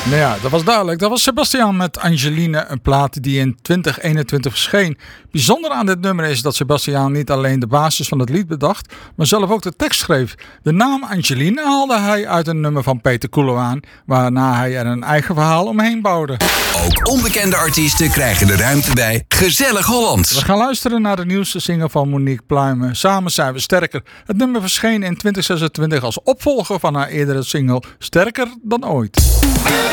Nou ja, dat was duidelijk. Dat was Sebastiaan met Angeline, een plaat die in 2021 verscheen. Bijzonder aan dit nummer is dat Sebastiaan niet alleen de basis van het lied bedacht, maar zelf ook de tekst schreef. De naam Angeline haalde hij uit een nummer van Peter Koelewaan, waarna hij er een eigen verhaal omheen bouwde. Ook onbekende artiesten krijgen de ruimte bij Gezellig Hollands. We gaan luisteren naar de nieuwste single van Monique Pluimen. Samen zijn we sterker. Het nummer verscheen in 2026 als opvolger van haar eerdere single Sterker dan ooit.